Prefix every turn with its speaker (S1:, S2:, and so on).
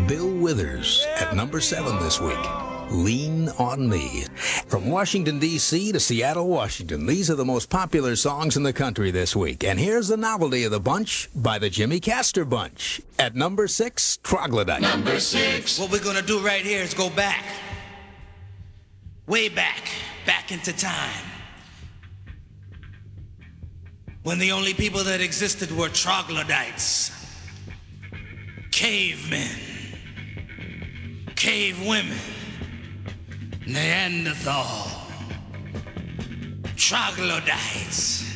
S1: Bill Withers at number 7 this week. Lean on Me. From Washington, D.C. to Seattle, Washington, these are the most popular songs in the country this week. And here's the novelty of the bunch by the Jimmy Castor Bunch. At number 6, Troglodyte.
S2: Number 6.
S3: What we're going to do right here is go back. Way back. Back into time. When the only people that existed were troglodytes. Cavemen. Cave women. Neanderthal, troglodytes,